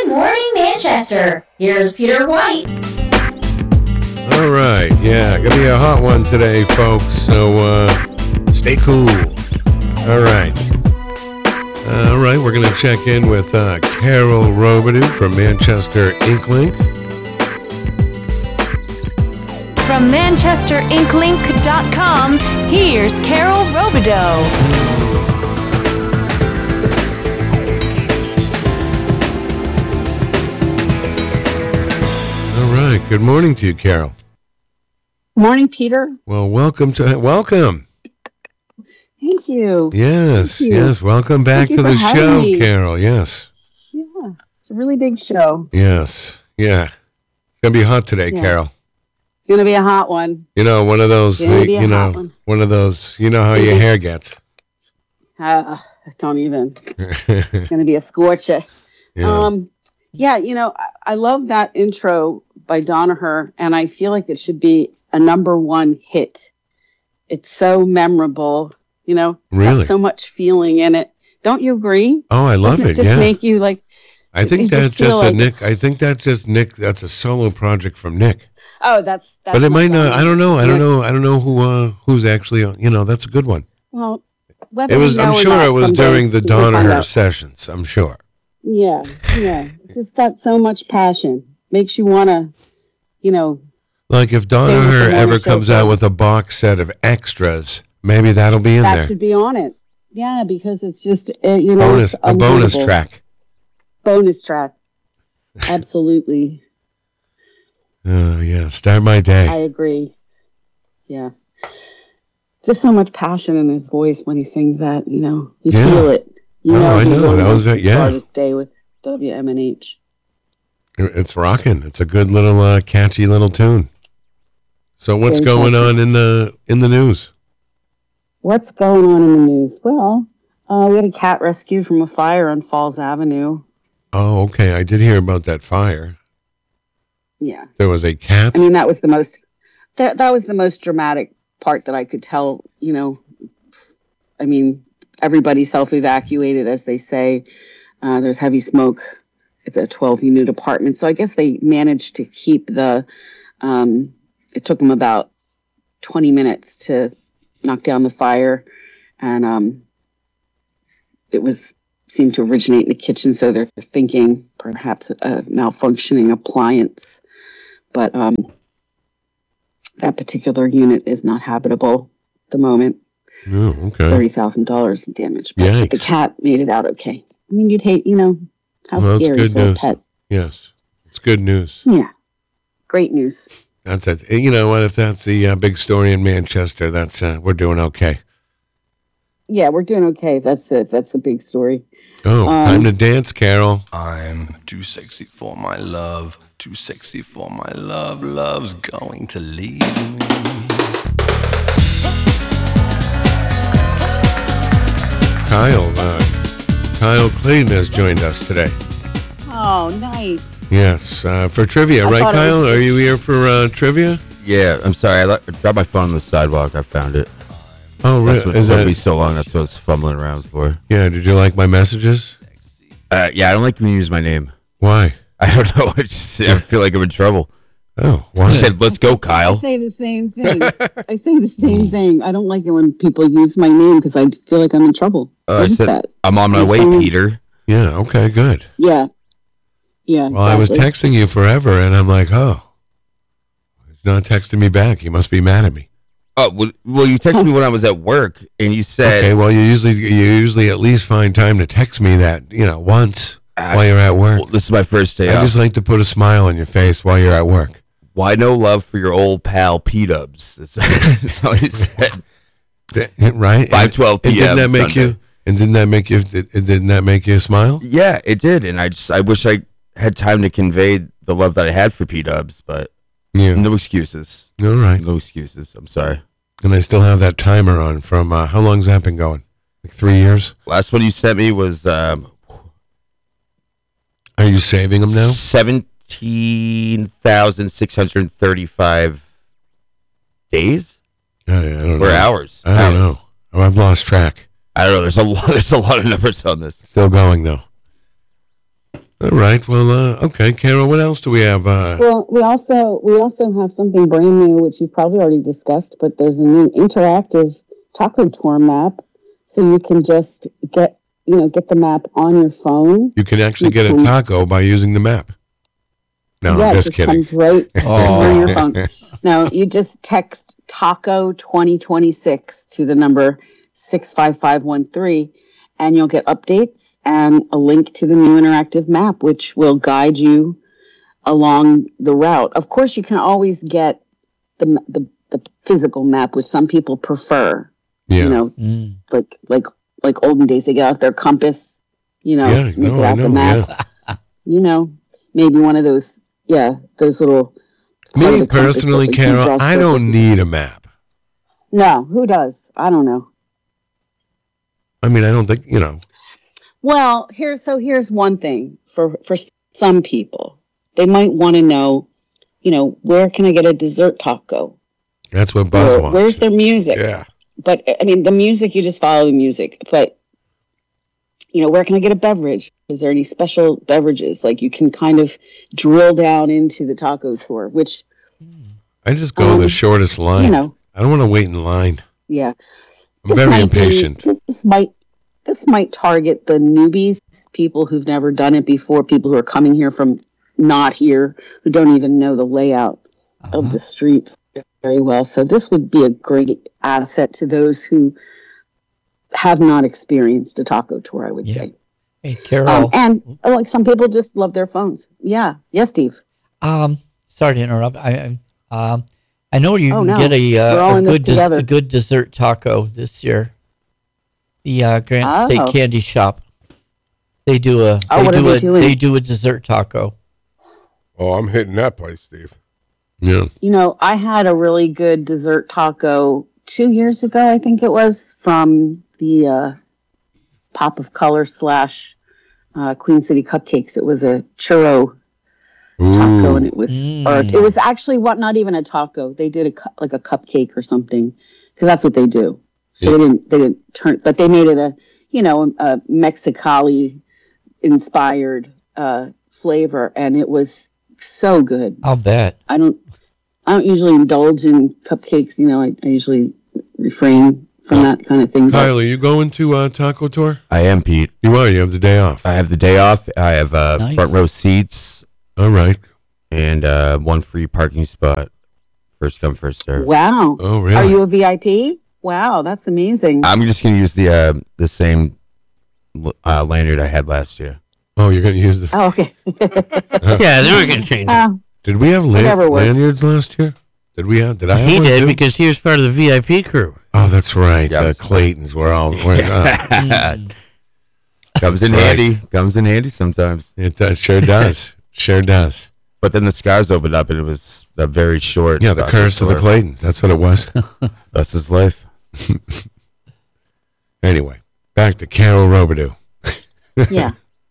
Good morning, Manchester. Here's Peter White. All right, yeah, gonna be a hot one today, folks. So stay cool. All right, we're gonna check in with Carol Robidoux from Manchester Inklink. From ManchesterInkLink.com, here's Carol Robidoux. All right, good morning to you, Carol. Morning, Peter. Well, welcome. Thank you. Yes, Thank you. yes, welcome back Thank to you the for having show, me. Carol. Yes, Yeah, it's a really big show. yes, yeah. It's gonna be hot today, Yeah. Carol. It's going to be a hot one. You know, one of those, It's gonna be a hot one. one of those, you know how your hair gets. Don't even. It's going to be a scorcher. Yeah. I love that intro by Danaher, and I feel like it should be a number one hit. It's so memorable, It's Really? got so much feeling in it. Don't you agree? Oh, I love Doesn't it. just Yeah. make you like, I think you that's just feel just a like Nick. I think that's just Nick. That's a solo project from Nick. oh, that's But it might not. Danaher. I don't know. I don't know who's actually. That's a good one. Well, whether It was. we know I'm or sure not it was someday, during the we can find Danaher out. sessions. I'm sure. Yeah. It's just got so much passion. Makes you want to, Like if with the Danaher morning ever show comes out first. with a box set of extras, maybe that'll be in that there. should be on it. Yeah, because it's just, Bonus, it's a bonus unbeatable. track. Bonus track. Absolutely. Yeah. Start my day. I agree. Yeah. Just so much passion in his voice when he sings that, You Yeah. feel it. I he know. really That was wants it, to yeah. start his day with WMNH. It's rocking. It's a good little, catchy little tune. So what's Very going catchy. on in the news? What's going on in the news? Well, we had a cat rescued from a fire on Falls Avenue. Oh, okay. I did hear about that fire. Yeah. There was a cat. I mean, that was the most that was the most dramatic part that I could tell, I mean, everybody self-evacuated, as they say. There's heavy smoke. It's a 12-unit apartment. So I guess they managed to keep it took them about 20 minutes to knock down the fire. And it seemed to originate in the kitchen. So they're thinking perhaps a malfunctioning appliance. But that particular unit is not habitable at the moment. Oh, okay. $30,000 in damage. But Yikes. the cat made it out okay. I mean, you'd hate, how Well, that's scary good for a news. pet. Yes. It's good news. Yeah. Great news. That's it. You know what? If that's the big story in Manchester, that's we're doing okay. Yeah, we're doing okay. That's it. That's the big story. Oh, time to dance, Carol. I'm too sexy for my love, too sexy for my love, love's going to leave me. Kyle Clayton has joined us today. Oh, nice. Yes, for trivia, I right, thought it Kyle? was- Are you here for trivia? Yeah, I'm sorry. I dropped my phone on the sidewalk. I found it. Oh, That's really? what Is took that? me so long. That's what I was fumbling around for. Yeah. Did you like my messages? Yeah, I don't like when you use my name. Why? I don't know. I feel like I'm in trouble. Oh, why? I said, "Let's go, I Kyle." say the same thing. I say the same thing. I don't like it when people use my name because I feel like I'm in trouble. I What is said, that? "I'm on my You're way, saying- Peter." Yeah. Okay. Good. Yeah. Yeah. Well, I was exactly. texting you forever, and I'm like, oh, he's not texting me back. He must be mad at me. Oh, well, you texted me when I was at work, and you said, Okay. Well, you usually at least find time to text me that once while you're at work. well, "This is my first day I off. just like to put a smile on your face while you're at work. Why no love for your old pal P-Dubs?" That's all you said. Right? 5:12 And p.m. didn't that make you? Sunday. And didn't that make you smile? Yeah, it did, and I wish I had time to convey the love that I had for P-Dubs, but Yeah. no excuses. All right. No excuses. I'm sorry. And I still have that timer on from how long's that been going? Like 3 years? Last one you sent me was Are you saving them now? 17,635 days I don't or know. hours. I don't know. Oh, I've lost track. I don't know. There's a lot of numbers on this. Still going though. All right. Well, okay, Carol. What else do we have? Well, we also have something brand new, which you probably already discussed, but there's a new interactive taco tour map, so you can just get the map on your phone. You can actually get a taco by using the map. No, Yeah, I'm it just kidding. comes right on your phone. No, you just text taco 2026 to the number 65513, and you'll get updates and a link to the new interactive map, which will guide you along the route. Of course, you can always get the physical map, which some people prefer. Yeah. Like olden days, they get out their compass. Yeah, make it out the map. Yeah. Maybe one of those. Yeah, those little. Me personally, Carol, I don't need a map. No, who does? I don't know. I mean, I don't think Well, here's one thing for some people. They might want to know, where can I get a dessert taco? That's what Buzz wants. Where's their music? Yeah. But I mean, the music, you just follow the music. But where can I get a beverage? Is there any special beverages? Like you can kind of drill down into the taco tour, which I just go the shortest line. I don't want to wait in line. Yeah. I'm very impatient. This might target the newbies, people who've never done it before, people who are coming here from not here, who don't even know the layout of the street very well. So this would be a great asset to those who have not experienced a taco tour, I would say. Hey, Carol. And like some people just love their phones. Yeah. Yes, Steve. Sorry to interrupt. I know you can get a good dessert taco this year. The Grant State Candy Shop. They do a dessert taco. Oh, I'm hitting that place, Steve. Yeah. I had a really good dessert taco 2 years ago, I think it was, from the Pop of Color / Queen City Cupcakes. It was a churro taco, and it was it was actually not even a taco. They did a cupcake or something, because that's what they do. So they didn't turn, but they made it a Mexicali inspired flavor, and it was so good. I'll bet. I don't usually indulge in cupcakes. I usually refrain from that kind of thing. Kyle, are you going to taco tour? I am, Pete. You are. You have the day off. I have the day off. I have Nice. front row seats. All right. And one free parking spot. First come, first serve. Wow. Oh, really? Are you a VIP? Wow, that's amazing. I'm just going to use the same lanyard I had last year. Oh, you're going to use the... Oh, okay. Yeah, they were going to change it. Did we have lanyards last year? Did I have He one did too? because he was part of the VIP crew. Oh, that's right. Yep. The Claytons were all... Comes in handy. Comes in handy sometimes. It sure does. Sure does. But then the skies opened up and it was a very short... Yeah, the curse of the Claytons. That's what it was. That's his life. Anyway, back to Carol Robidoux. Yeah.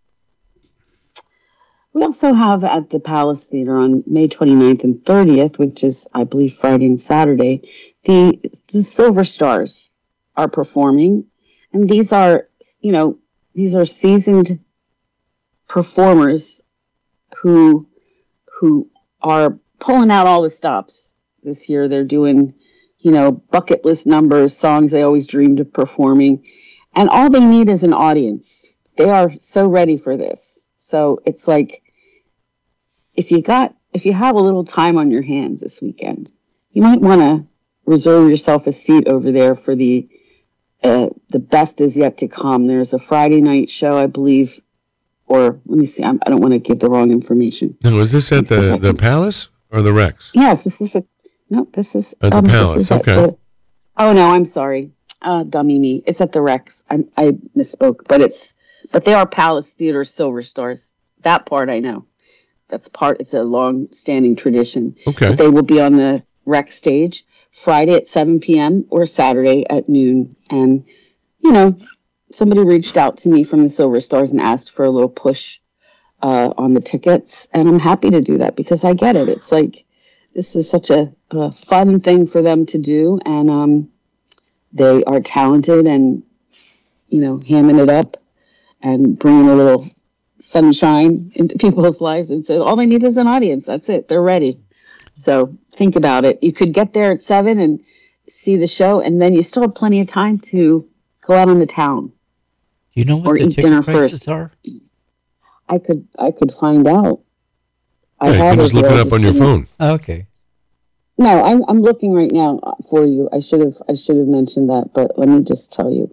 We also have at the Palace Theater on May 29th and 30th, which is, I believe, Friday and Saturday, the Silver Stars are performing. And these are seasoned performers who are pulling out all the stops this year. They're doing, bucket list numbers, songs they always dreamed of performing. And all they need is an audience. They are so ready for this. So it's like, if you have a little time on your hands this weekend, you might want to reserve yourself a seat over there for the best is yet to come. There's a Friday night show, I believe, or let me see. I don't want to give the wrong information. No, is this at the Palace or the Rex? Yes, this is at the Palace. Okay. Oh no, I'm sorry. Dummy me. It's at the Rex. I misspoke, but they are Palace Theater Silver Stars. That part I know. It's a long-standing tradition. Okay. But they will be on the Rex stage Friday at 7 p.m. or Saturday at noon. And, somebody reached out to me from the Silver Stars and asked for a little push on the tickets. And I'm happy to do that because I get it. It's like, this is such a fun thing for them to do. And they are talented and, hamming it up and bringing a little sunshine into people's lives. And so all they need is an audience. That's it. They're ready. So think about it. You could get there at 7 and see the show, and then you still have plenty of time to go out on the town. Do you know what the ticket prices are? I could find out. Yeah, you can just look it up on your phone. Okay. No, I'm looking right now for you. I should have mentioned that, but let me just tell you.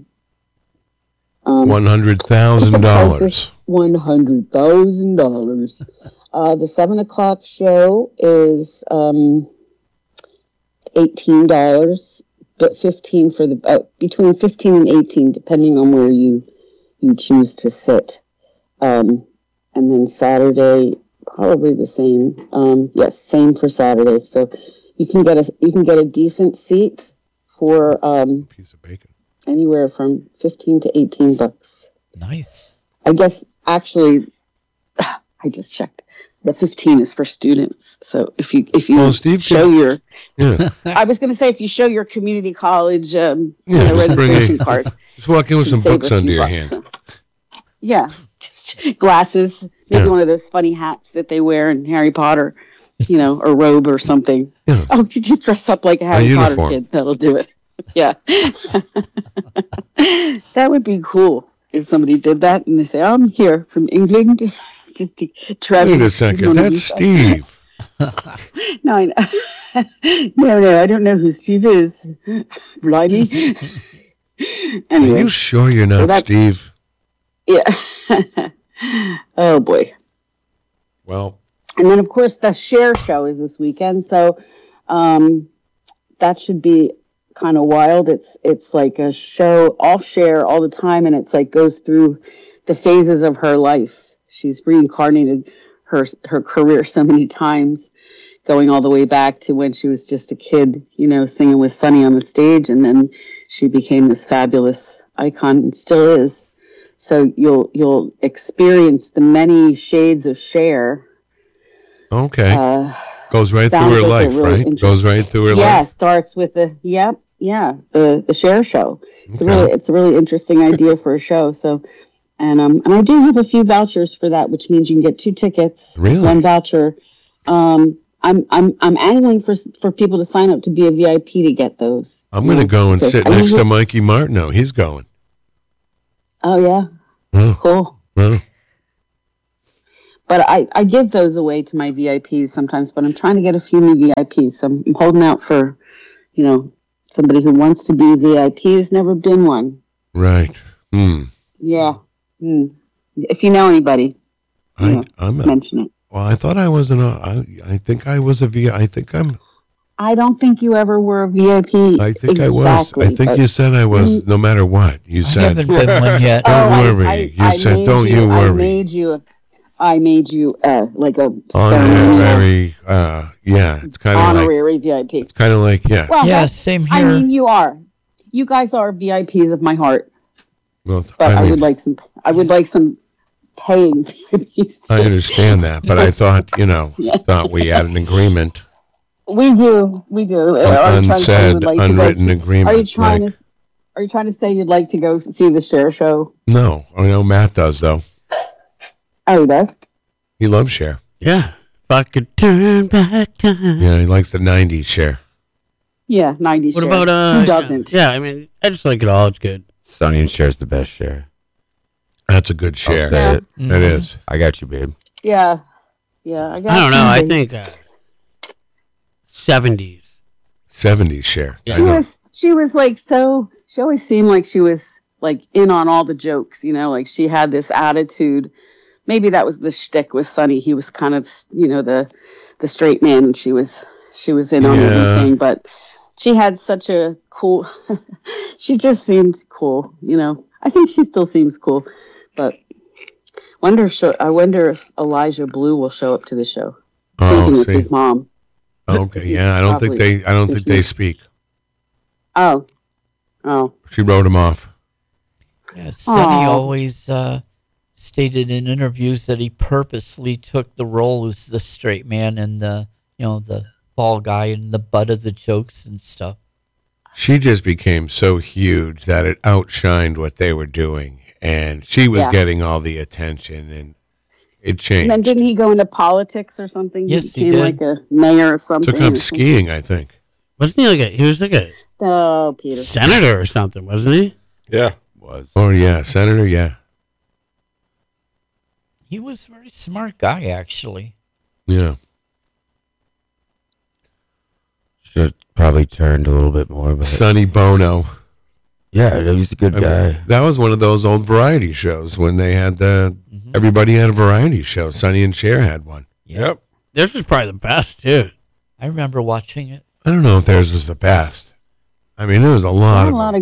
$100,000. $100,000. The 7 o'clock show is $18, but 15 for the between 15 and 18, depending on where you choose to sit. And then Saturday, probably the same. Yes, same for Saturday. So you can get a decent seat for piece of bacon. Anywhere from $15 to $18. Nice. I guess actually, I just checked. The 15 is for students. So if you show your, I was going to say if you show your community college registration card, just walk in with some books under your hand. So. Yeah, glasses, maybe one of those funny hats that they wear in Harry Potter, or robe or something. Yeah. Oh, you just dress up like a Harry Potter kid. That'll do it. Yeah, that would be cool if somebody did that and they say, "I'm here from England." Just to wait a second, that's Steve. No, I don't know who Steve is. Blimey. Anyway, are you sure you're not Steve? Yeah. Oh boy. Well. And then of course the Cher show is this weekend, so that should be kind of wild. It's like a show, all Cher all the time, and it's like goes through the phases of her life. She's reincarnated her career so many times, going all the way back to when she was just a kid, singing with Sonny on the stage, and then she became this fabulous icon and still is. So you'll experience the many shades of Cher. Okay. Goes right through her life, right? Goes right through her life. Yeah, starts with the Cher show. It's a really interesting idea for a show. So. And I do have a few vouchers for that, which means you can get 2 tickets. Really? 1 voucher. I'm angling for people to sign up to be a VIP to get those. I'm going to go and sit next to Mikey Martineau. He's going. Oh yeah. Oh. Cool. Oh. But I give those away to my VIPs sometimes. But I'm trying to get a few new VIPs. So I'm holding out for, somebody who wants to be VIP who's never been one. Right. Yeah. If you know anybody, mention it. Well, I thought I was I think I was a VIP. I think I'm. I don't think you ever were a VIP. I think I was. I think you said I was. No matter what you said. I haven't been one yet. Don't worry. You said, "Don't you worry." I made you like a honorary. Yeah, it's kind of honorary VIP. It's kind of like Well, yeah, same here. I mean, you are. You guys are VIPs of my heart. Well, but I would like some paying VIPs. I understand that, but I thought thought we had an agreement. We do. Unsaid, unwritten agreement. Are you trying to say you'd like to go see the Cher show? No, I know Matt does though. Oh, he does? He loves Cher. Yeah. If I could turn back time. Yeah, he likes the 90s Cher. Yeah, 90s What Cher. about, who doesn't? Yeah, I mean, I just like it all. It's good. Sonny and Cher's the best Cher. That's a good Cher. I'll say it. Mm-hmm. It is. I got you, babe. Yeah. Yeah, I don't know. I think 70s. 70s Cher. Yeah. She was like she always seemed like she was like in on all the jokes, like she had this attitude. Maybe that was the shtick with Sonny. He was kind of, the straight man, and she was in on everything, but she had such a cool, she just seemed cool, I think she still seems cool, but I wonder if Elijah Blue will show up to the show. Thinking it's his mom. Okay, yeah, I don't think they speak. Oh. She wrote him off. Yeah, Sonny always stated in interviews that he purposely took the role as the straight man and the ball guy and the butt of the jokes and stuff. She just became so huge that it outshined what they were doing. and she was getting all the attention, and it changed. And then didn't he go into politics or something? Yes, he became like a mayor or something. Took up skiing, I think. Wasn't he he was like a Peter. senator or something, wasn't he? Yeah. Was. Oh, yeah, senator, yeah. He was a very smart guy, actually. Yeah. Should have probably turned a little bit more. But Sonny Bono. Yeah, he was a good guy. That was one of those old variety shows when they had everybody had a variety show. Sonny and Cher had one. Yep. This was probably the best, too. I remember watching it. I don't know if theirs was the best. I mean, there was a lot They had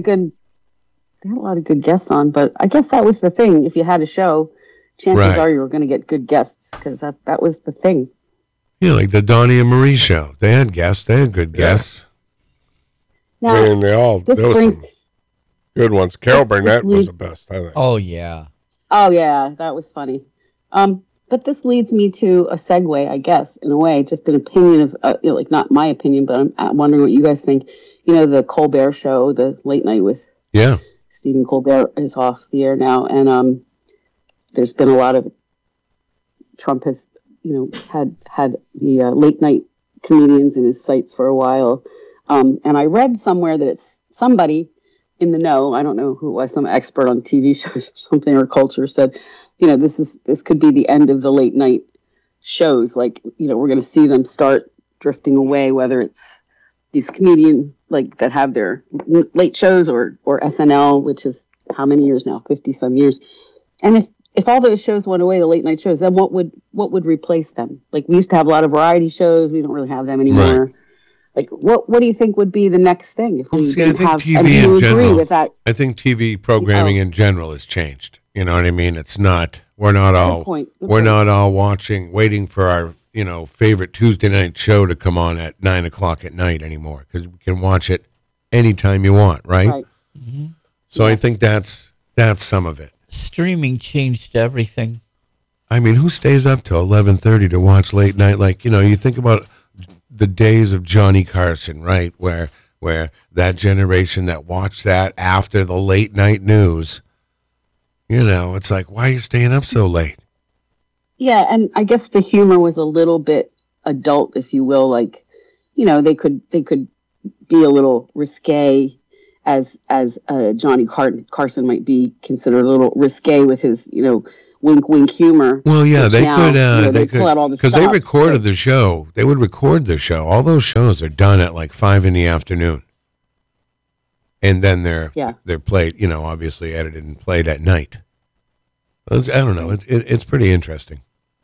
a lot of good guests on, but I guess that was the thing. If you had a show, chances are you were going to get good guests because that was the thing. Yeah, like the Donnie and Marie show. They had guests. They had good guests. Now, I mean, there was some good ones. Carol Burnett was the best, I think. Oh, yeah. Oh, yeah, that was funny. But this leads me to a segue, I guess, in a way, just an opinion of, like not my opinion, but I'm wondering what you guys think. You know, the Colbert Show, the late night with Stephen Colbert is off the air now, and there's been a lot of Trump has, had the late night comedians in his sights for a while, and I read somewhere that it's somebody in the know. I don't know who it was, some expert on TV shows or something or culture said, this could be the end of the late night shows. Like, we're going to see them start drifting away, whether it's these comedians like that have their late shows or SNL, which is how many years now? 50 some years. And if all those shows went away, the late night shows, then what would replace them? Like, we used to have a lot of variety shows. We don't really have them anymore. Right. Like, what do you think would be the next thing if we I think TV in general. With that? I think TV programming in general has changed. You know what I mean? It's not. We're not all. Not all waiting for our favorite Tuesday night show to come on at 9:00 at night anymore, because we can watch it anytime you want, right? Mm-hmm. So I think that's some of it. Streaming changed everything. I mean, who stays up till 11:30 to watch late night? Like, you think about the days of Johnny Carson, right? Where that generation that watched that after the late night news, it's like, why are you staying up so late? Yeah, and I guess the humor was a little bit adult, if you will. Like, they could be a little risque, as Johnny Carson might be considered a little risque with his wink wink humor. Well, yeah, they could pull out all the because they recorded the show. They would record the show. All those shows are done at like 5 p.m, and then they're played. Obviously edited and played at night. I don't know. It's pretty interesting.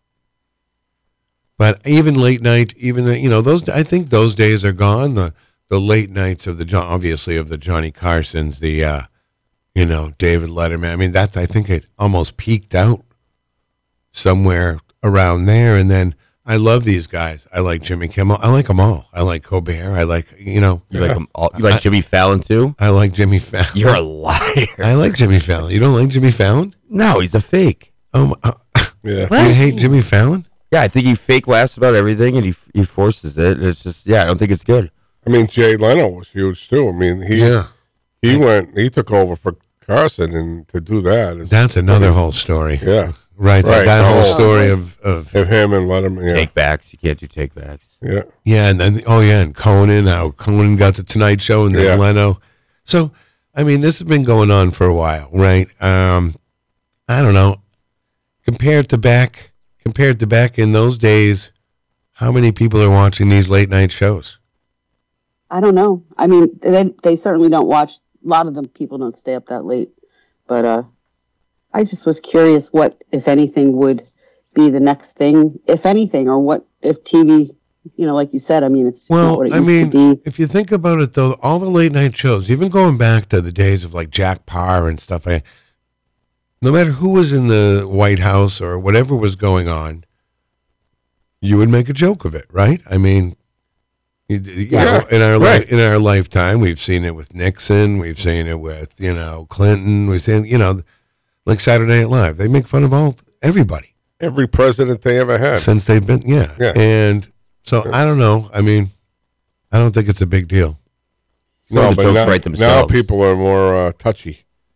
But even late night, those, I think those days are gone. The late nights of the Johnny Carsons, the David Letterman. I mean, I think it almost peaked out somewhere around there. And then I love these guys. I like Jimmy Kimmel. I like them all. I like Colbert. I like You like them all. You like Jimmy Fallon too? I like Jimmy Fallon. You're a liar. I like Jimmy Fallon. You don't like Jimmy Fallon? No, he's a fake. Yeah. You hate Jimmy Fallon? Yeah, I think he fake laughs about everything, and he forces it. It's just, I don't think it's good. I mean, Jay Leno was huge too. I mean, he took over for Carson, and to do that's another whole story. Yeah, right. That whole story of him and Letterman. Yeah. Take backs. You can't do take backs. Yeah, yeah, and then and Conan. How Conan got the Tonight Show, and then Leno. So, I mean, this has been going on for a while, right? I don't know. Compared to back in those days, how many people are watching these late night shows? I don't know. I mean, they certainly don't watch. A lot of them people don't stay up that late. But I just was curious what, if anything, would be the next thing, if anything, or what if TV, like you said, I mean, it's just not what it used to be. If you think about it, though, all the late night shows, even going back to the days of like Jack Paar and stuff, no matter who was in the White House or whatever was going on, you would make a joke of it, right? I mean, in our lifetime, we've seen it with Nixon, we've seen it with Clinton, we've seen like Saturday Night Live. They make fun of everybody, every president they ever had since they've been, and so I don't know. I mean, I don't think it's a big deal. No, but now people are more touchy.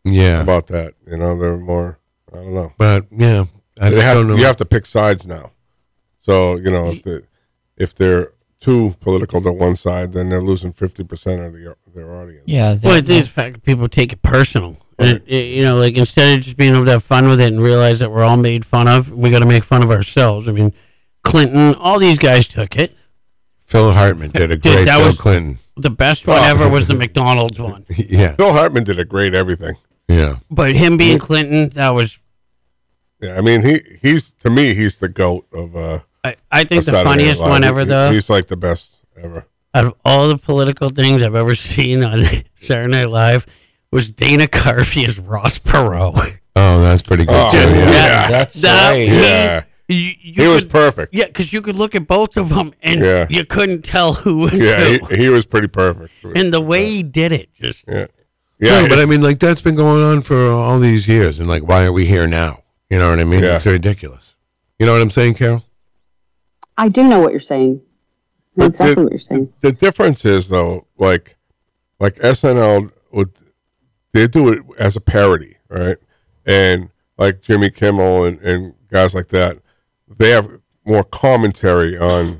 about that. You know, they're more. I don't know. But yeah, you have to pick sides now. So if they're too political to one side, then they're losing 50% of their audience. Yeah. Well, I think the fact that people take it personal. Right. Like instead of just being able to have fun with it and realize that we're all made fun of, we got to make fun of ourselves. I mean, Clinton, all these guys took it. Phil Hartman did a great Bill Clinton. The best one ever was the McDonald's one. Yeah. Phil Hartman did a great everything. Yeah. But him being Clinton, that was... Yeah, I mean, he's to me, he's the GOAT of... I think the funniest one ever, though... He's like the best ever. Out of all the political things I've ever seen on Saturday Night Live was Dana Carvey as Ross Perot. Oh, that's pretty good, too. Yeah. That's right. Yeah. He was perfect. Yeah, because you could look at both of them and you couldn't tell who was who. He was pretty perfect. And the way he did it, just... Yeah. No, but I mean, like, that's been going on for all these years. And, like, why are we here now? You know what I mean? Yeah. It's ridiculous. You know what I'm saying, Carol? I do know what you're saying. Know exactly what you're saying. The difference is, though, like SNL, they do it as a parody, right? And, like, Jimmy Kimmel and guys like that, they have more commentary on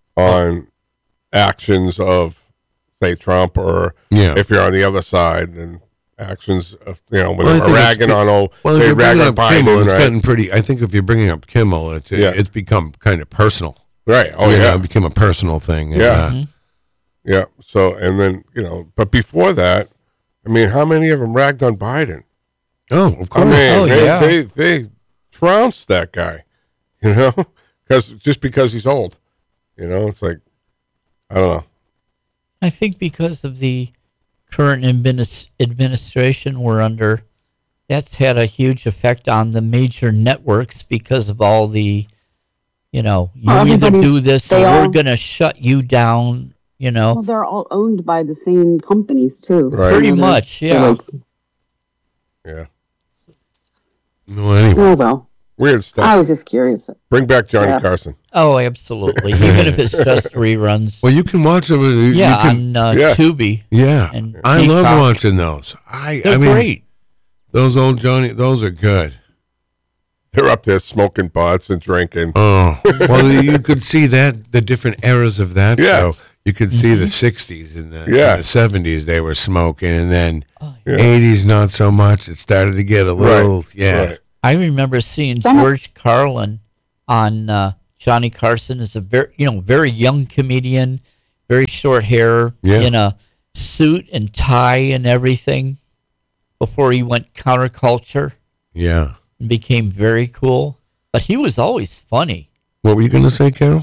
actions of, say, Trump, or if you're on the other side, and actions of, when they're ragging on they rag on Biden, Kimmel, it's right? gotten pretty. I think if you're bringing up Kimmel, it's become kind of personal, right? Oh, it became a personal thing. And, yeah. So, and then but before that, I mean, how many of them ragged on Biden? Oh, of course. I mean, they trounced that guy, because he's old. It's like, I don't know. I think because of the current administration we're under, that's had a huge effect on the major networks because of all the, you either do this or we're going to shut you down, Well, they're all owned by the same companies, too. Right. Pretty much, yeah. Yeah. Well, anyway. Oh, well. Weird stuff. I was just curious. Bring back Johnny Carson. Oh, absolutely. Even if it's just reruns. Well, you can watch them. On Tubi. Yeah. And I love watching those. They're great. Those old Johnny, those are good. They're up there smoking butts and drinking. Oh. Well, you could see the different eras of that show. You could see the 60s and the 70s they were smoking, and then 80s not so much. It started to get a little, Right. I remember seeing George Carlin on Johnny Carson as a very young comedian, very short hair, in a suit and tie and everything, before he went counterculture. Yeah. And became very cool. But he was always funny. What were you going to say, Carol?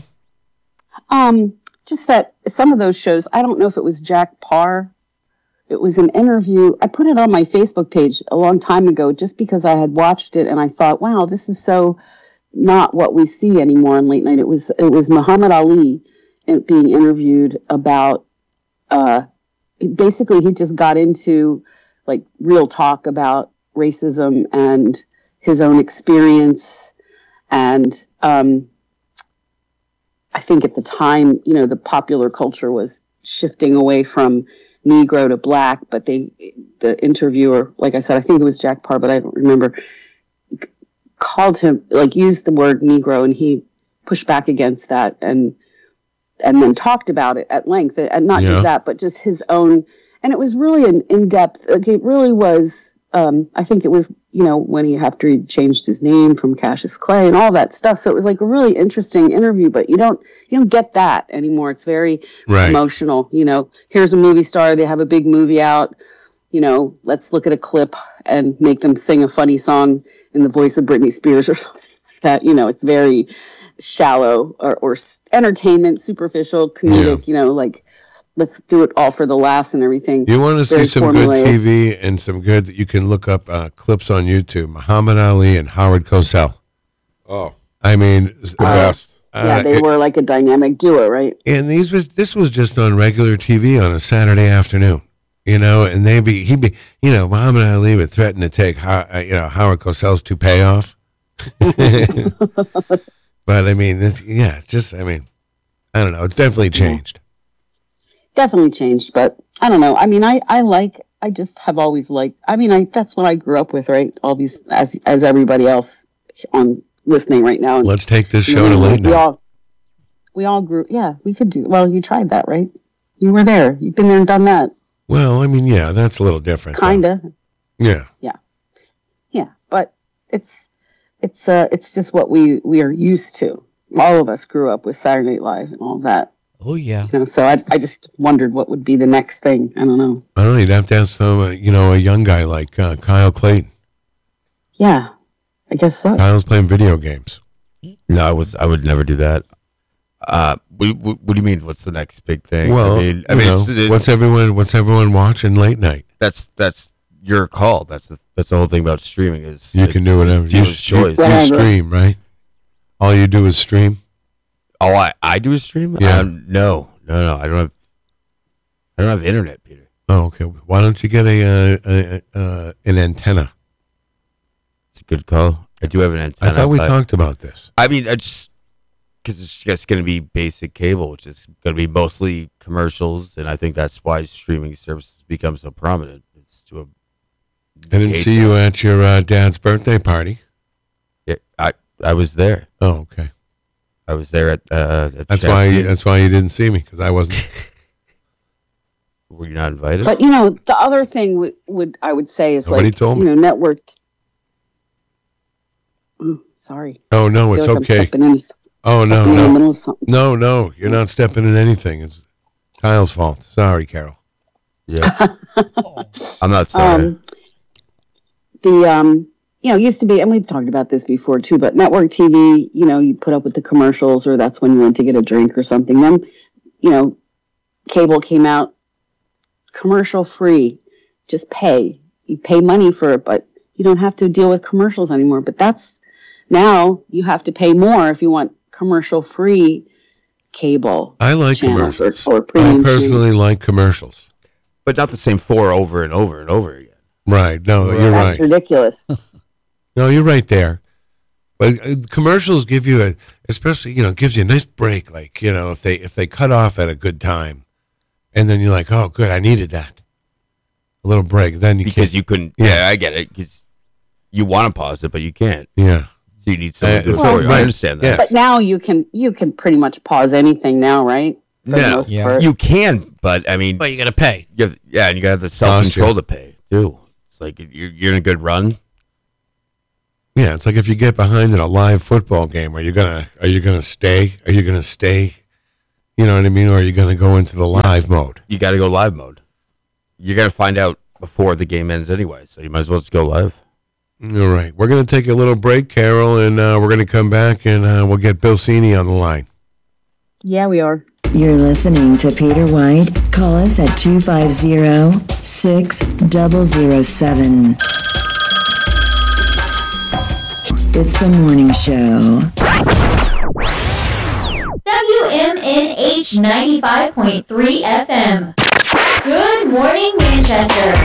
Just that some of those shows, I don't know if it was Jack Parr. It was an interview. I put it on my Facebook page a long time ago just because I had watched it and I thought, wow, this is so not what we see anymore in late night. It was Muhammad Ali being interviewed about, basically he just got into like real talk about racism and his own experience. And I think at the time, the popular culture was shifting away from Negro to Black, but the interviewer, like I said, I think it was Jack Parr, but I don't remember, called him, used the word Negro, and he pushed back against that and then talked about it at length, and not just that, but just his own, and it was really an in-depth, it really was, I think it was, after he changed his name from Cassius Clay and all that stuff. So it was like a really interesting interview, but you don't get that anymore. It's very emotional. Here's a movie star. They have a big movie out. Let's look at a clip and make them sing a funny song in the voice of Britney Spears or something like that. It's very shallow or entertainment, superficial, comedic, let's do it all for the laughs and everything. You want to see some good TV and some good that you can look up clips on YouTube. Muhammad Ali and Howard Cosell. Oh, I mean, the best. They were like a dynamic duo, right? And this was just on regular TV on a Saturday afternoon, and he'd be, Muhammad Ali would threaten to take, Howard Cosell's toupee off. But I mean, I don't know. It's definitely changed. Definitely changed, but I don't know. I mean, I like I just have always liked. I mean, that's what I grew up with, right? All these, as everybody else on listening right now. And, let's take this show to late night. We all grew. Yeah, we could do. Well, you tried that, right? You were there. You've been there and done that. Well, I mean, yeah, that's a little different. Kinda. Yeah. Yeah, but it's just what we are used to. All of us grew up with Saturday Night Live and all that. Oh yeah. So I just wondered what would be the next thing. I don't know. I don't know. You'd have to ask some, a young guy like Kyle Clayton. Yeah, I guess so. Kyle's playing video games. No, I would never do that. What do you mean? What's the next big thing? Well, it's, what's everyone watching late night? That's your call. That's the whole thing about streaming is you can do whatever. You stream, right? All you do is stream. Oh, I do a stream? Yeah. No. I don't have internet, Peter. Oh, okay. Why don't you get an antenna? It's a good call. I do have an antenna. I thought we talked about this. I mean, because it's just going to be basic cable, which is going to be mostly commercials, and I think that's why streaming services become so prominent. It's to a. I didn't see you at your dad's birthday party. Yeah, I was there. Oh, okay. I was there at that's why you didn't see me, because I wasn't. Were you not invited? But the other thing I would say is Nobody told me. networked. Sorry. Oh no, it's okay. Oh no, you're not stepping in anything. It's Kyle's fault. Sorry, Carol. Yeah, I'm not sorry. Used to be, and we've talked about this before too, but network TV, you put up with the commercials, or that's when you went to get a drink or something. Then, cable came out, commercial free, just pay. You pay money for it, but you don't have to deal with commercials anymore. But now you have to pay more if you want commercial free cable. I like commercials. Or I personally like commercials, but not the same 4 over and over and over again. Right? No, you're right. That's ridiculous. No, you're right there. But commercials give you especially gives you a nice break. Like if they cut off at a good time, and then you're like, oh, good, I needed that. A little break. Then you couldn't. Yeah, I get it. Because you want to pause it, but you can't. Yeah. So you need someone to do it for you. I understand that. Yes. But now you can pretty much pause anything now, right? No, you can, but I mean, but you got to pay. And you got to have the self-control to pay too. It's like you're in a good run. Yeah, it's like if you get behind in a live football game, are you gonna stay? Are you gonna stay? You know what I mean? Or are you gonna go into the live mode? You got to go live mode. You're gonna find out before the game ends anyway, so you might as well just go live. All right, we're gonna take a little break, Carol, and we're gonna come back and we'll get Bill Cini on the line. Yeah, we are. You're listening to Peter White. Call us at 250-6007. It's the morning show. WMNH 95.3 FM. Good morning, Manchester.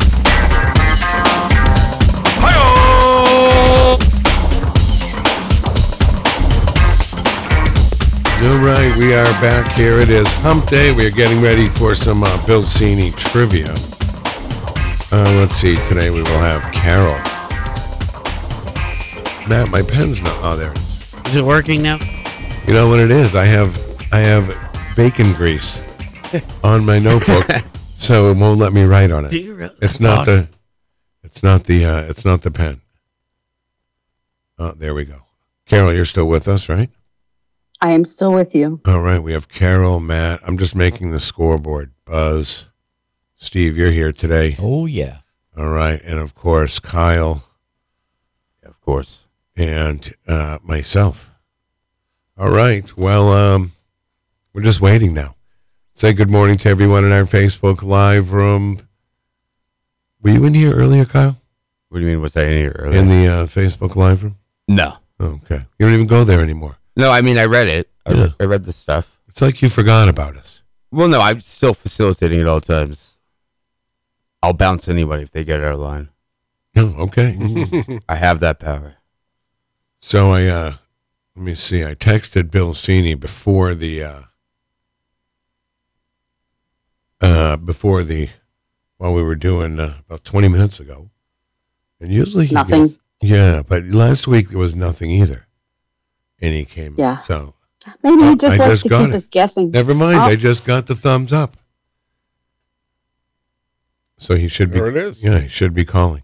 All right, we are back here. It is Hump Day. We are getting ready for some Bill Cini trivia. Let's see. Today we will have Carol. Matt, my pen's not. Oh, there it is. Is it working now? You know what it is? I have bacon grease on my notebook, so it won't let me write on it. Do you really? It's not the pen. Oh, there we go. Carol, you're still with us, right? I am still with you. All right, we have Carol, Matt. I'm just making the scoreboard. Buzz, Steve, you're here today. Oh, yeah. All right, and of course, Kyle. Of course. And myself. All right, well, we're just waiting now. Say good morning to everyone in our Facebook Live room. Were you in here earlier, Kyle? What do you mean, was I in here earlier? In the Facebook Live room? No. Okay. You don't even go there anymore. No, I mean, I read it. I read the stuff. It's like you forgot about us. Well, no, I'm still facilitating at all times. I'll bounce anybody if they get out of line. Oh, okay. I have that power. So let me see. I texted Bill Cini before the while we were doing about 20 minutes ago. And usually he nothing. But last week there was nothing either. And he came. Yeah. So maybe he just likes to keep us guessing. Never mind. I just got the thumbs up. So he should be. There it is. Yeah, he should be calling.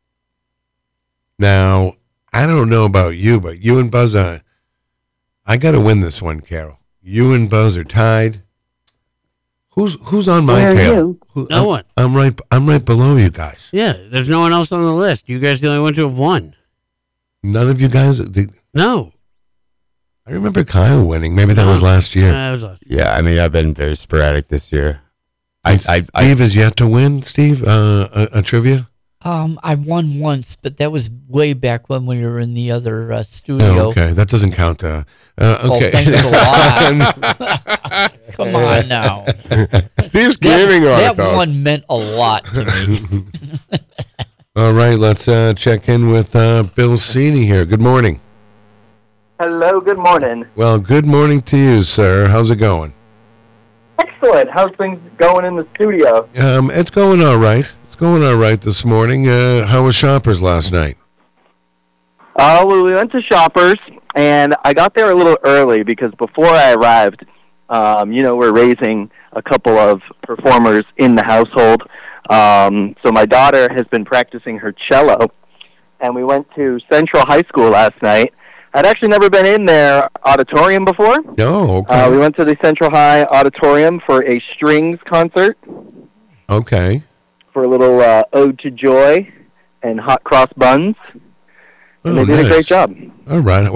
Now, I don't know about you, but you and Buzz, I got to win this one, Carol. You and Buzz are tied. Who's on my tail? No one. I'm right below you guys. Yeah, there's no one else on the list. You guys are the only ones who have won. None of you guys. No. I remember Kyle winning. Maybe that was last year. That was last year. Yeah, I mean, I've been very sporadic this year. Steve has yet to win. Steve, a trivia. I won once, but that was way back when we were in the other studio. Oh, okay, that doesn't count. Okay. Well, thanks a lot. Come on now. Steve's gaming on it, though. That one meant a lot to me. All right, let's check in with Bill Cini here. Good morning. Hello, good morning. Well, good morning to you, sir. How's it going? Excellent. How's things going in the studio? It's going all right. It's going all right this morning. How was Shoppers last night? Well, we went to Shoppers, and I got there a little early because before I arrived, we're raising a couple of performers in the household. So my daughter has been practicing her cello, and we went to Central High School last night. I'd actually never been in their auditorium before. Oh, okay. We went to the Central High Auditorium for a strings concert. Okay. For a little ode to joy and hot cross buns. And they did a great job. All right.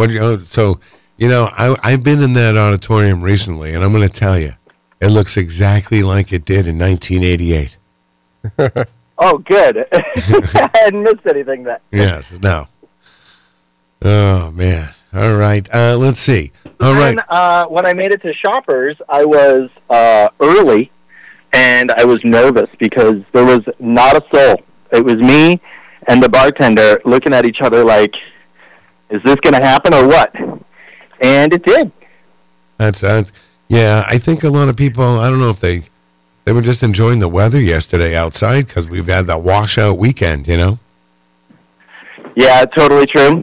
I've been in that auditorium recently, and I'm going to tell you, it looks exactly like it did in 1988. Oh, good. I hadn't missed anything then. Yes, no. Oh, man. All right. Let's see. All right. When I made it to Shoppers, I was early, and I was nervous because there was not a soul. It was me and the bartender looking at each other like, is this going to happen or what? And it did. Yeah, I think a lot of people, I don't know if they were just enjoying the weather yesterday outside because we've had that washout weekend, you know? Yeah, totally true.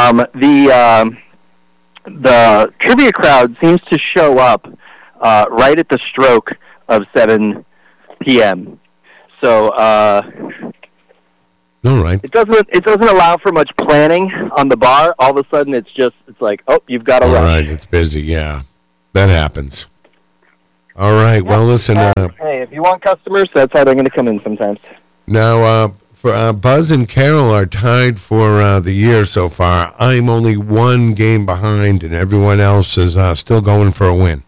The trivia crowd seems to show up right at the stroke of 7 p.m. So all right. It doesn't allow for much planning on the bar. All of a sudden, it's like, oh, you've got to rush. All right, it's busy. Yeah, that happens. All right. Yeah. Well, listen. Hey, if you want customers, that's how they're going to come in sometimes. Now, Buzz and Carol are tied for the year so far. I'm only one game behind, and everyone else is still going for a win.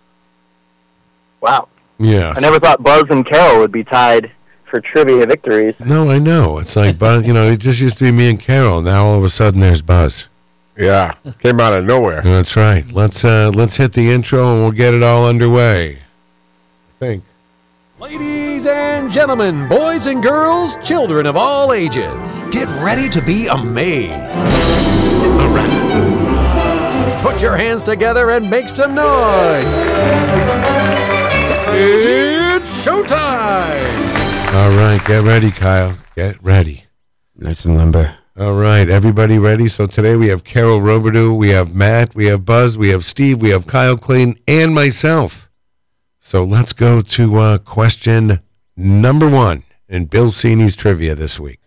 Wow. Yes. I never thought Buzz and Carol would be tied for trivia victories. No, I know. It's like Buzz. It just used to be me and Carol. Now all of a sudden there's Buzz. Yeah, came out of nowhere. That's right. Let's hit the intro and we'll get it all underway. I think. Ladies and gentlemen, boys and girls, children of all ages, get ready to be amazed. All right. Put your hands together and make some noise. It's showtime. All right, get ready, Kyle. Get ready. Nice and limber. All right, everybody ready? So today we have Carol Robidoux, we have Matt, we have Buzz, we have Steve, we have Kyle Clayton, and myself. So let's go to question number 1 in Bill Cini's trivia this week.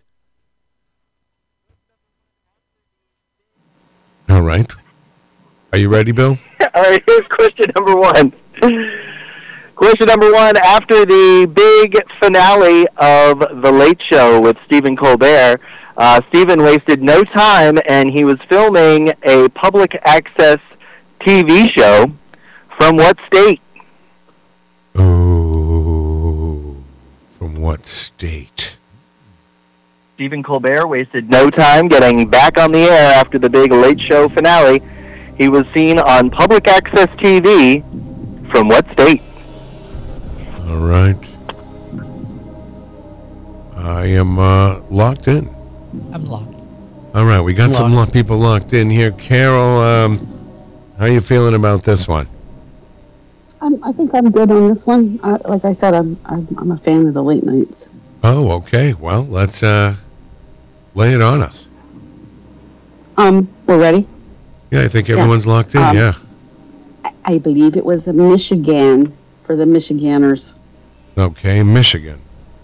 All right. Are you ready, Bill? All right, here's question number 1. Question number 1, after the big finale of The Late Show with Stephen Colbert, Stephen wasted no time, and he was filming a public access TV show. From what state? Oh, from what state? Stephen Colbert wasted no time getting back on the air after the big Late Show finale. He was seen on public access TV. From what state? All right. I am locked in. I'm locked. All right, we got some people locked in here. Carol, how are you feeling about this one? I think I'm good on this one. Like I said, I'm a fan of the late nights. Oh, okay. Well, let's lay it on us. We're ready? Yeah, I think everyone's locked in, yeah. I believe it was Michigan for the Michiganders. Okay, Michigan.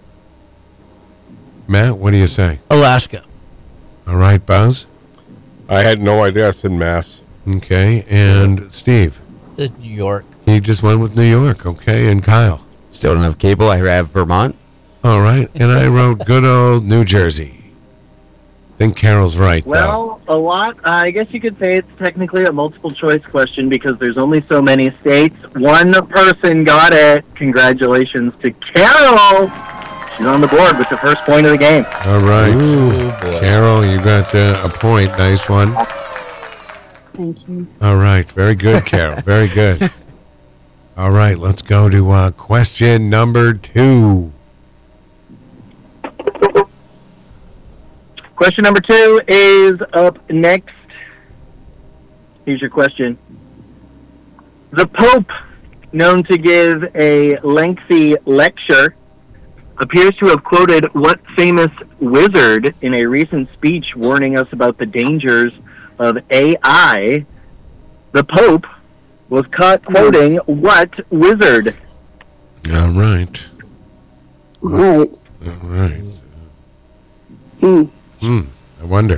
Matt, what do you say? Alaska. All right, Buzz? I had no idea. I said Mass. Okay, and Steve? Said New York. He just went with New York, okay, and Kyle? Still don't have cable. I have Vermont. All right, and I wrote good old New Jersey. I think Carol's right, though. Well, a lot. I guess you could say it's technically a multiple choice question because there's only so many states. One person got it. Congratulations to Carol. She's on the board with the first point of the game. All right. Carol, you got a point. Nice one. Thank you. All right. Very good, Carol. Very good. All right. Let's go to question number 2. Question number 2 is up next. Here's your question. The Pope, known to give a lengthy lecture, appears to have quoted what famous wizard in a recent speech warning us about the dangers of AI. The Pope was caught quoting what wizard? All right. Right. All right. I wonder.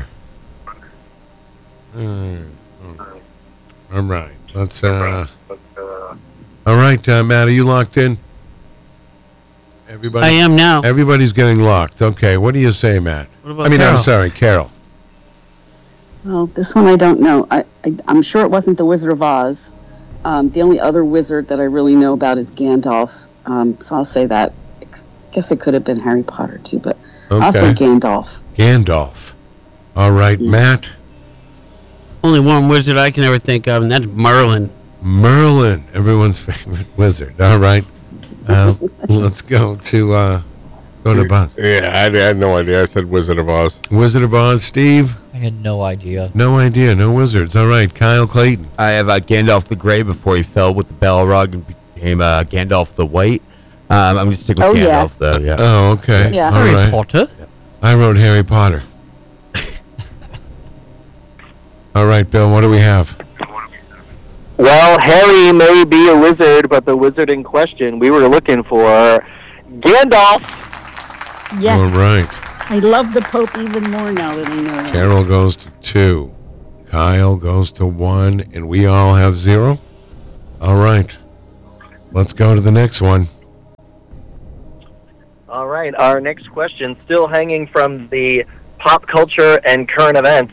All right. Let's. All right, Matt, are you locked in? Everybody. I am now. Everybody's getting locked. Okay. What do you say, Matt? What about Carol? Carol? I'm sorry, Carol. Well, this one I don't know. I'm sure it wasn't the Wizard of Oz. The only other wizard that I really know about is Gandalf. So I'll say that. I guess it could have been Harry Potter too, but I'll say Gandalf. Gandalf. All right, Matt. Only one wizard I can ever think of, and that's Merlin. Merlin, everyone's favorite wizard. All right. Let's go to Buzz. Yeah, I had no idea. I said Wizard of Oz. Wizard of Oz, Steve? I had no idea. No idea. No wizards. All right, Kyle Clayton. I have Gandalf the Grey before he fell with the Balrog and became Gandalf the White. I'm going to stick with Gandalf, though. Yeah. Oh, okay. Yeah. All Harry right. Potter. I wrote Harry Potter. All right, Bill, what do we have? Well, Harry may be a wizard, but the wizard in question we were looking for, Gandalf. Yes. All right. I love the Pope even more now that I know him. Carol goes to 2. Kyle goes to 1, and we all have 0. All right. Let's go to the next one. All right, our next question, still hanging from the pop culture and current events.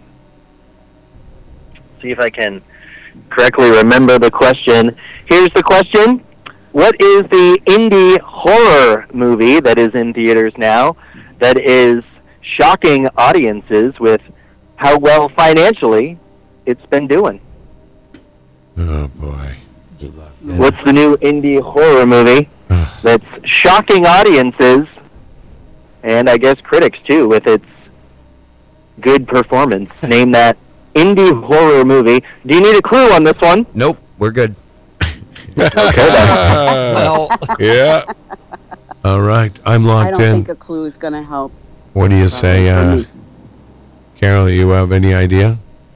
See if I can correctly remember the question. Here's the question. What is the indie horror movie that is in theaters now that is shocking audiences with how well financially it's been doing? Oh, boy. What's the new indie horror movie that's shocking audiences and I guess critics too with its good performance? Name that indie horror movie. Do you need a clue on this one? Nope, we're good. Okay, then. Well, Yeah. All right, I'm I locked don't in. think a clue is going to help. What do you say, Carol, do you have any idea?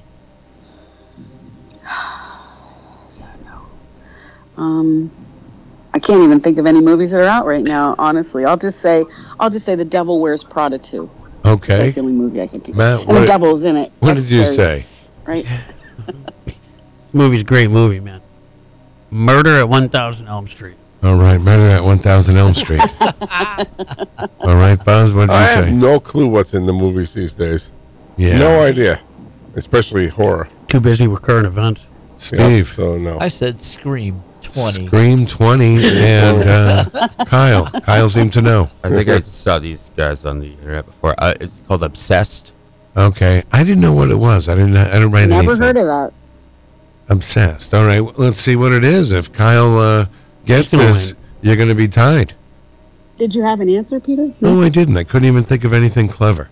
I can't even think of any movies that are out right now, honestly. I'll just say The Devil Wears Prada 2. Okay. That's the only movie I can think of. Matt, And the devil's in it. What That's did you scary, say? Right? Movie's a great movie, man. Murder at 1000 Elm Street. All right, Murder at 1000 Elm Street. All right, Buzz, what did you I say? have no clue what's in the movies these days. Yeah. No idea. Especially horror. Too busy with current events. Steve. Yep, so no. I said Scream 20. Scream 20 and Kyle. Kyle seemed to know. I think I saw these guys on the internet before. It's called Obsessed. Okay, I didn't know what it was. I didn't write anything. Never heard of that. Obsessed. All right, let's see what it is. If Kyle gets this, you're going to be tied. Did you have an answer, Peter? No, I didn't. I couldn't even think of anything clever.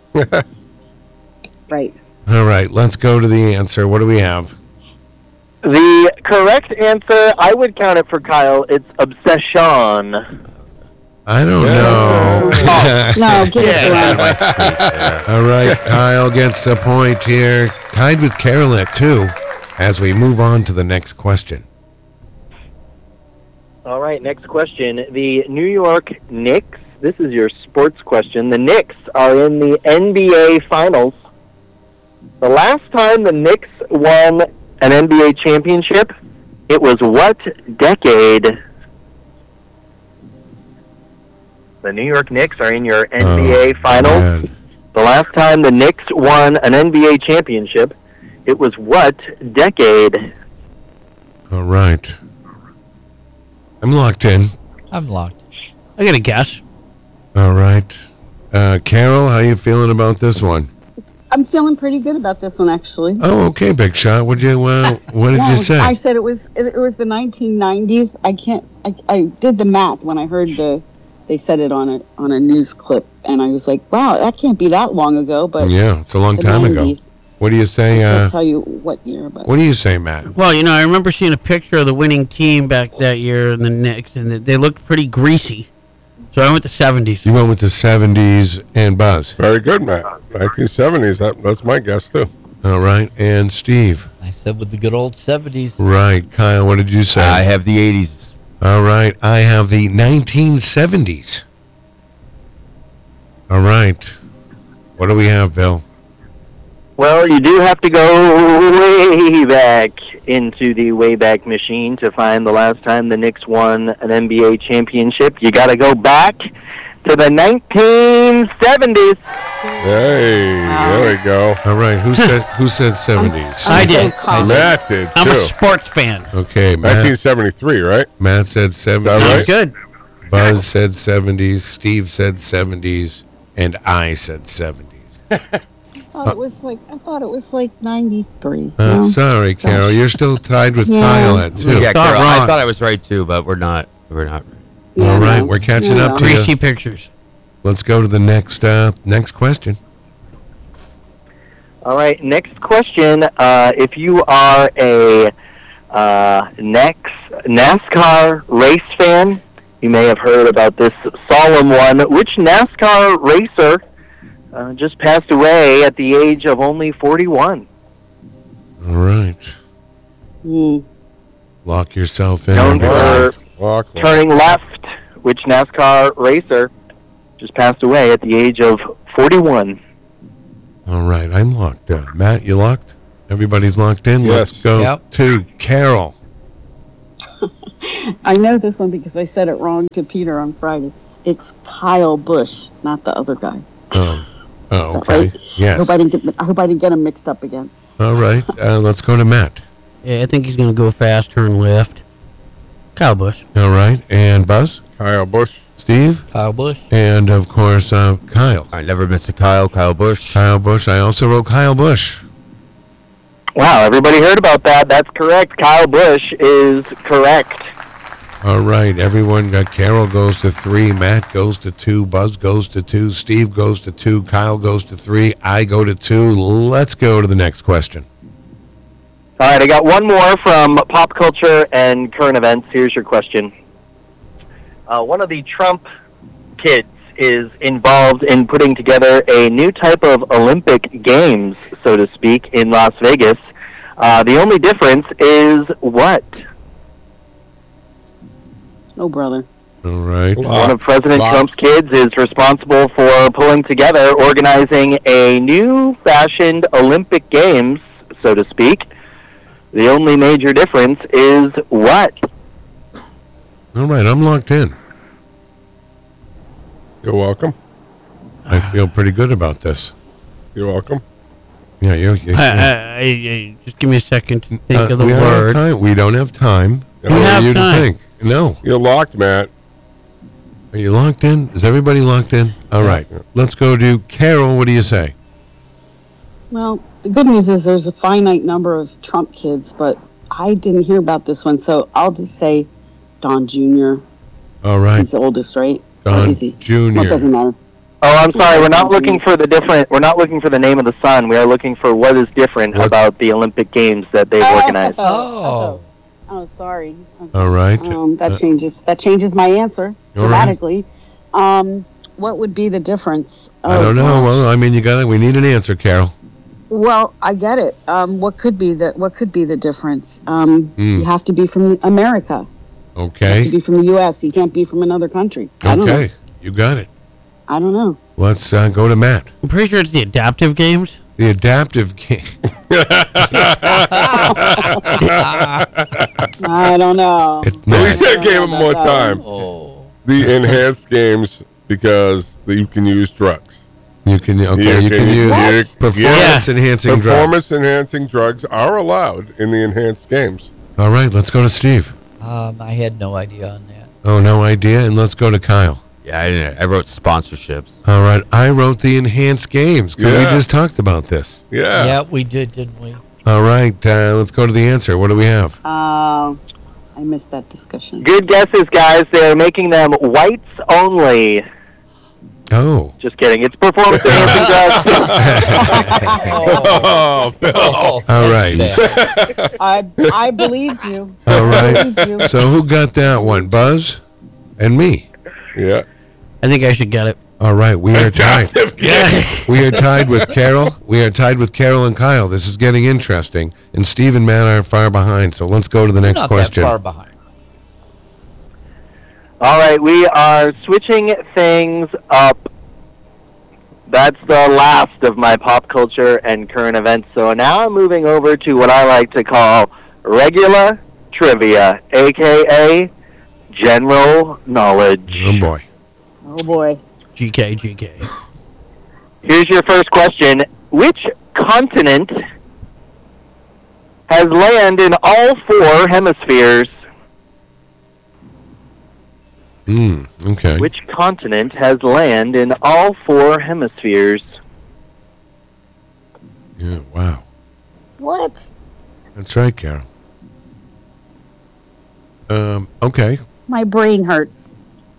Right. All right, let's go to the answer. What do we have? The correct answer, I would count it for Kyle, it's Obsession. I don't know. No, give it to him. All right, Kyle gets a point here. Tied with Carol at 2 as we move on to the next question. All right, next question. The New York Knicks, this is your sports question. The Knicks are in the NBA Finals. The last time the Knicks won an NBA championship, it was what decade? The New York Knicks are in your NBA Finals. Man. The last time the Knicks won an NBA championship, it was what decade? All right. I'm locked in. I'm locked. I got a guess. All right. Carol, how you feeling about this one? I'm feeling pretty good about this one, actually. Oh, okay, Big Shot. What did you say? I said it was the 1990s. I did the math when I heard they said it on a news clip, and I was like, wow, that can't be that long ago. But yeah, it's a long time 90s. ago. What do you say? I can't tell you what year, but what do you say, Matt? Well, I remember seeing a picture of the winning team back that year in the Knicks, and they looked pretty greasy. So I went to 70s. You went with the 70s, and Buzz. Very good, Matt. 1970s. That's my guess too. All right, and Steve. I said with the good old 70s. Right, Kyle. What did you say? I have the 80s. All right, I have the 1970s. All right, what do we have, Bill? Well, you do have to go way back into the Wayback Machine to find the last time the Knicks won an NBA championship. You got to go back to the 1970s. Hey, there we go. All right, who said 70s? I did. Matt did too. I'm a sports fan. Okay, Matt. 1973, right? Matt said 70s. Right? Good. Buzz said 70s. Steve said 70s, and I said 70s. I thought it was like 93. Sorry, Carol. You're still tied with Yeah. Kyle at 2. Yeah, Carol, I thought I was right too, but we're not. We're not right. All right, we're catching up to Greasy you. pictures. Let's go to the next question. All right, next question. If you are a NASCAR race fan, you may have heard about this solemn one. Which NASCAR racer just passed away at the age of only 41? All right. Lock yourself in. Known for Lock. turning left. Which NASCAR racer just passed away at the age of 41? All right, I'm locked in. Matt, you locked? Everybody's locked in? Yes. Let's go to Carol. I know this one because I said it wrong to Peter on Friday. It's Kyle Busch, not the other guy. Oh, okay. Right? Yes. I hope I didn't get him mixed up again. All right, let's go to Matt. Yeah, I think he's going to go fast, turn left. Kyle Busch. All right, and Buzz? Kyle Busch. Steve? Kyle Busch. And, of course, Kyle. I never miss a Kyle Busch. Kyle Busch. I also wrote Kyle Busch. Wow, everybody heard about that. That's correct. Kyle Busch is correct. All right, everyone got Carol goes to 3, Matt goes to 2, Buzz goes to 2, Steve goes to 2, Kyle goes to 3, I go to 2. Let's go to the next question. All right, I got one more from pop culture and current events. Here's your question. One of the Trump kids is involved in putting together a new type of Olympic Games, so to speak, in Las Vegas. The only difference is what? Oh, brother. All right. One of President Trump's kids is responsible for pulling together, organizing a new-fashioned Olympic Games, so to speak. The only major difference is what? All right, I'm locked in. You're welcome. I feel pretty good about this. You're welcome. Yeah, you just give me a second to think of the we don't have word. time. We don't have time for have you time. to think. No. You're locked, Matt. Are you locked in? Is everybody locked in? All right. Let's go to Carol. What do you say? Well, the good news is there's a finite number of Trump kids, but I didn't hear about this one, so I'll just say Don Jr. All right. He's the oldest, right? Don Jr. Jr. It doesn't matter. Oh, I'm sorry. We're not looking for We're not looking for the name of the son. We are looking for what is different about the Olympic Games that they've organized. Oh, sorry. All right. That changes my answer All right. dramatically. What would be the difference? I don't know. Well, I mean, we need an answer, Carol. Well, I get it. What could be the difference? You have to be from America. Okay. You have to be from the U.S. You can't be from another country. Okay, you got it. I don't know. Let's go to Matt. I'm pretty sure it's the adaptive games. The adaptive game. I don't know. We said game one more time. The enhanced games because you can use drugs. You can use performance-enhancing drugs. Performance-enhancing drugs are allowed in the enhanced games. All right, let's go to Steve. I had no idea on that. Oh, no idea? And let's go to Kyle. Yeah, I wrote sponsorships. All right, I wrote the enhanced games because we just talked about this. Yeah. Yeah, we did, didn't we? All right, let's go to the answer. What do we have? I missed that discussion. Good guesses, guys. They're making them whites only. Oh. Just kidding. It's performance enhancing drugs. Oh, Bill. All right. I believed you. All right. So who got that one? Buzz and me. Yeah. I think I should get it. All right, we are tied. We are tied with Carol. We are tied with Carol and Kyle. This is getting interesting. And Steve and Matt are far behind. So let's go to the next question. Not that far behind. All right, we are switching things up. That's the last of my pop culture and current events. So now I'm moving over to what I like to call regular trivia, a.k.a. general knowledge. Oh, boy. Oh, boy. GK. Here's your first question. Which continent has land in all 4 hemispheres? Okay. Which continent has land in all 4 hemispheres? Yeah, wow. What? That's right, Carol. Okay. My brain hurts.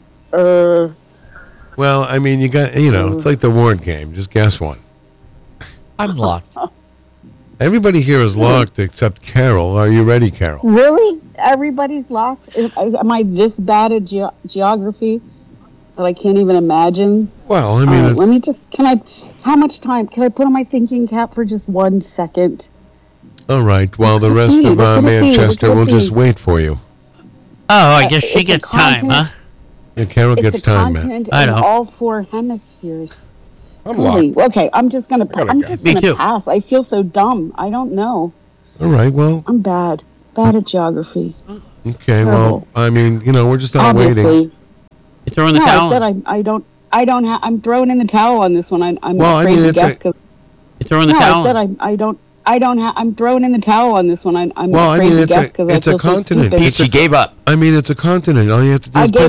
Well, I mean, it's like the word game. Just guess one. I'm locked. Everybody here is locked except Carol. Are you ready, Carol? Really? Everybody's locked? Am I this bad at geography that I can't even imagine? Well, I mean, let me just, how much time? Can I put on my thinking cap for just 1 second? All right. Well, the rest of Manchester will just wait for you. Oh, I guess she gets time, huh? Yeah, Carol gets time, man. I know. All 4 hemispheres. I'm locked. Okay, I'm just gonna pass. I feel so dumb. I don't know. All right. Well, I'm bad at geography. Okay. Well, I mean, we're just all waiting. You throwing the towel? I said I don't have. I'm throwing in the towel on this one. I'm afraid to guess because. You throwing the towel? I said I don't. I'm throwing in the towel on this one. I'm well, afraid to guess because I feel a continent. so stupid. She gave up. I mean, it's a continent. All you have to do is